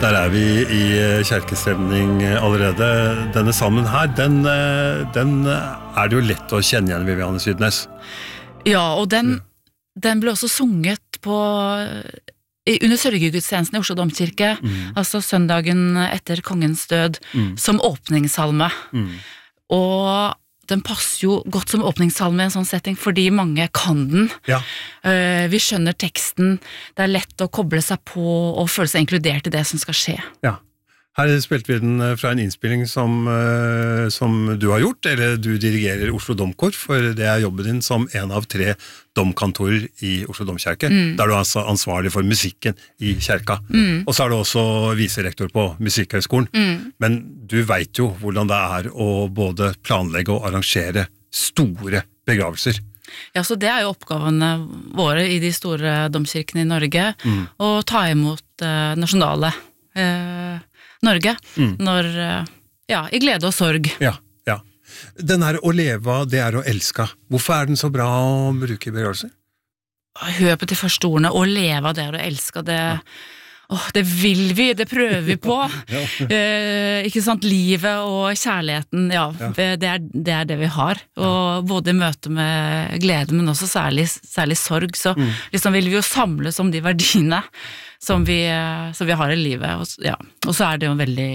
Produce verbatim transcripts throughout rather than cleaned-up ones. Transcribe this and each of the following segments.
Der er vi i kjerkestemning allerede. Denne salmen her, den, den er det jo lett å kjenne igjen, Viviane Sydnes. Ja, og den, den ble også sunget på, under sørgegudstjenesten i Oslo Domkirke, mm. altså søndagen etter kongens død, mm. som åpningssalme. Mm. Og den passer jo godt som åpningssalme i en sånn setting, fordi mange kan den. Ja. Uh, vi skjønner teksten, det er lett å koble seg på og føle seg inkludert i det som skal skje. Ja. Her spilte vi den fra en innspilling som, uh, som du har gjort, eller du dirigerer Oslo Domkor, for det er jobben din som en av tre domkantorer i Oslo Domkirke, mm. der du er altså ansvarlig for musikken i kjerka. Mm. Og så er du også viserektor på Musikkhøgskolen. Mm. Men du vet jo hvordan det er å både planlegge og arrangere store begravelser. Ja, så det er jo oppgavene våre i de store domkirkene i Norge, mm. å ta imot uh, nasjonale uh, Norge, mm. når, ja, i glede og sorg. Ja, ja. Den er å leve, det er å elske. Hvorfor er den så bra å bruke i begravelser? Hør på de første ordene, å leve, det er å elske, det, ja. åh, det vil vi, det prøver vi på. ja. eh, ikke sant, livet og kjærligheten, ja, ja. Det, er, det er det vi har. Og ja. Både i møte med glede, men også særlig, særlig sorg, så mm. liksom vil vi jo samles om de verdiene som vi, som vi har i livet, og, ja. Og så er det jo en veldig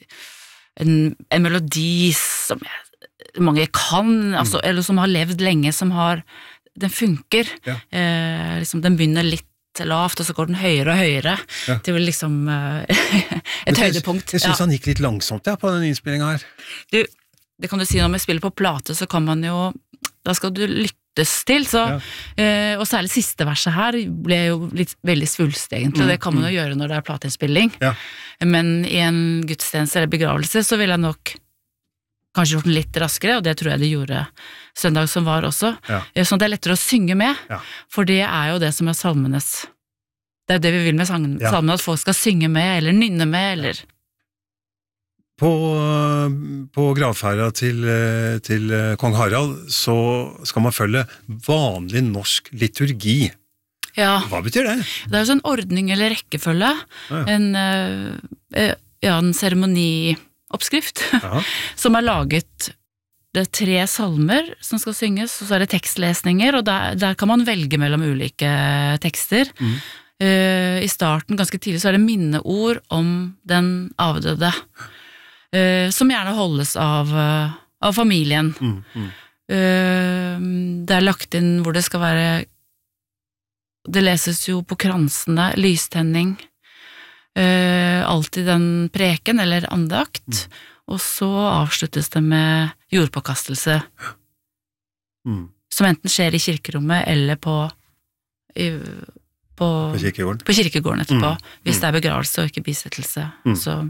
en, en melodi som jeg, mange kan, altså, mm. eller som har levd lenge, som har, den funker, ja. eh, liksom, den begynner litt lavt, og så går den høyere og høyere, ja. Til liksom eh, et jeg høydepunkt. Jeg synes ja. Han gikk litt langsomt ja, på den innspillingen her. Du, det kan du si, når vi spiller på plate, så kan man jo, da skal du lytte til, så, ja. eh, og særlig siste verset her ble jo litt, veldig svulst egentlig, mm, det kan man jo mm. gjøre når det er plateinnspilling, ja. Men i en gudstjeneste eller begravelse så vil jeg nok kanskje gjort den litt raskere, og det tror jeg det gjorde søndag som var også, ja. Sånn at det er lettere å synge med, ja. For det er jo det som er salmenes, det er det vi vil med sangen, ja. Salmene, at folk skal synge med, eller nynne med, eller På, på gravferda til, til kong Harald så skal man følge vanlig norsk liturgi. Ja. Hva betyr det? Det er jo sånn ordning eller rekkefølge, ja. En, ja, en seremonioppskrift som er laget. Det er tre salmer som skal synges, og så er det tekstlesninger, og der, der kan man velge mellom ulike tekster. Mm. I starten, ganske tidlig, så er det minneord om den avdøde. Uh, som gjerne holdes av, uh, av familien. Mm, mm. Uh, det er lagt inn hvor det skal være, det leses jo på kransene, lystenning, uh, alltid den preken eller andakt, mm. og så avsluttes det med jordpåkastelse, mm. som enten skjer i kirkerommet eller på, i, på, på, kirkegården. på kirkegården etterpå, mm. hvis mm. det er begravelse og ikke bisettelse. Mm. Så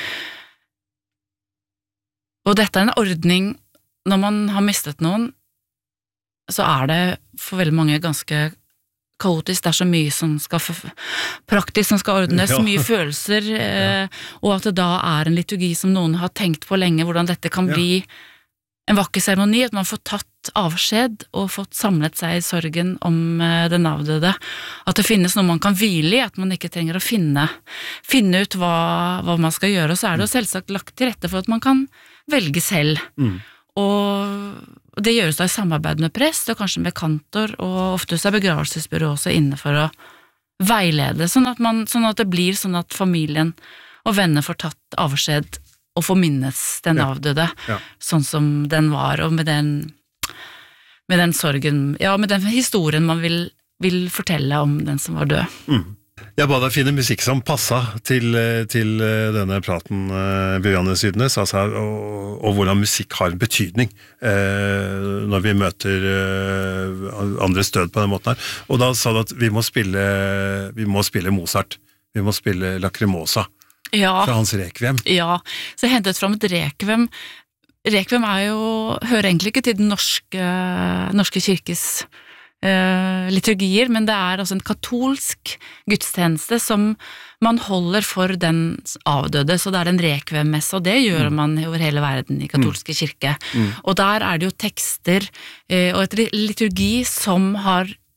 Og dette er en ordning, når man har mistet noen, så er det for veldig mange ganske kaotisk, det er så mye som skal, praktisk som skal ordnes, ja. Mye følelser, eh, ja. Og at det da er en liturgi som noen har tenkt på lenge, hvordan dette kan ja. Bli en vakker seremoni, at man får tatt avskjed og fått samlet seg i sorgen om eh, den avdøde, at det finnes noe man kan hvile i, at man ikke trenger å finne, finne ut hva, hva man skal gjøre, og så er det jo selvsagt lagt til rette for at man kan velge selv, mm. og det gjøres da i samarbeid med prest, og kanskje med kantor, og ofte så er begravelsesbyrå også inne for å veilede, sånn at, man, sånn at det blir sånn at familien og venner får tatt avskjed og får minnes den ja. Avdøde, ja. Sånn som den var, og med den, med den sorgen, ja, med den historien man vil, vil fortelle om den som var død. Mm. Jeg ba deg finne musikk som passet til, til denne praten, Viviane Sydnes, altså, og, og hvordan musikk har en betydning eh, når vi møter eh, andres død på den måten her. Og da sa du at vi må spille, vi må spille Mozart, vi må spille Lacrimosa ja. Fra hans Requiem. Ja, så jeg hentet fram et Requiem. Requiem er jo, hører egentlig ikke til den norske, norske kirkes Uh, liturgier, men det er altså en katolsk gudstjeneste som man holder for den avdøde, så det er en rekvemmesse, og det gjør man over hele verden i katolske kirke. Mm. Og der er det jo tekster uh, og et liturgi som har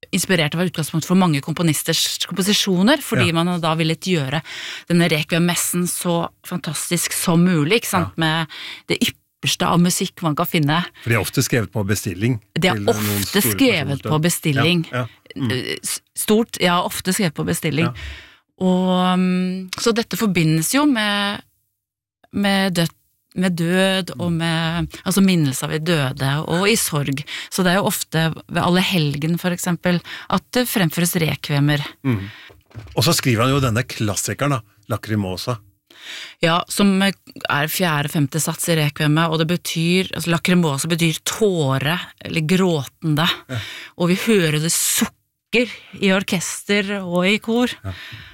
inspirert av utgangspunkt for mange komponisters komposisjoner, fordi Ja. man da ville gjøre denne requiem-messen så fantastisk som mulig, ikke sant, med det ypperste av musikk man kan finne. For de er ofte skrevet på bestilling. Det er til noen ofte store skrevet personer. på bestilling. Ja, ja. Mm. S- Stort, ja, ofte skrevet på bestilling. Ja. Og, um, så dette forbindes jo med, med død, med død og med altså minnelse av de døde og i sorg. Så det er jo ofte ved alle helgen for eksempel at det fremføres rekvemer. Mm. Og så skriver han jo denne klassikeren da, Lacrimosa. Ja, som er fjerde-femte sats i rekvemet, og det betyr, altså lacrimosa betyr tåre, eller gråtende. Ja. Og vi hører det sukker i orkester og i kor. Ja.